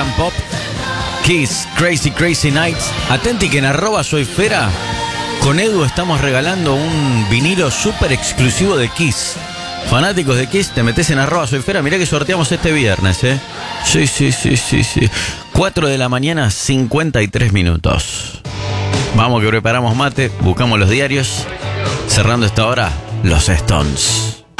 and Pop. Kiss, Crazy Crazy Nights. Atenti que en @soyfera con Edu estamos regalando un vinilo súper exclusivo de Kiss. Fanáticos de Kiss, te metes en @soyfera. Mirá que sorteamos este viernes, Sí. 4 de la mañana, 53 minutos. Vamos que preparamos mate, buscamos los diarios. Cerrando esta hora, los Stones.